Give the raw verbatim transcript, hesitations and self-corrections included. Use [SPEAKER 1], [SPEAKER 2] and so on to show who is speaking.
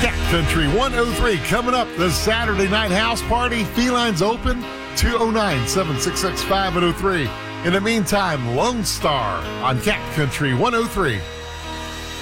[SPEAKER 1] Cat Country one oh three coming up, the Saturday night house party. Felines open, two oh nine, seven six six, five oh three. In the meantime, Lone Star on Cat Country one oh three.